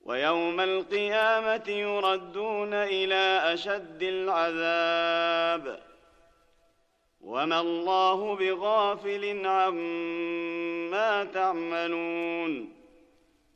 ويوم القيامة يردون إلى أشد العذاب وما الله بغافل عما تعملون